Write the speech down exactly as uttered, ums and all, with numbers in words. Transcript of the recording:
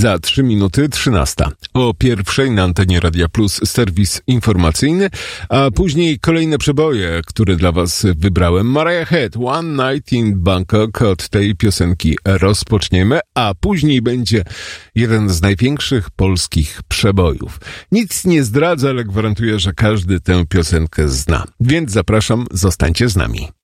Za trzy minuty trzynasta. O pierwszej na antenie Radia Plus serwis informacyjny, a później kolejne przeboje, które dla Was wybrałem. Mariah Head, One Night in Bangkok. Od tej piosenki rozpoczniemy, a później będzie jeden z największych polskich przebojów. Nic nie zdradzę, ale gwarantuję, że każdy tę piosenkę zna. Więc zapraszam, zostańcie z nami.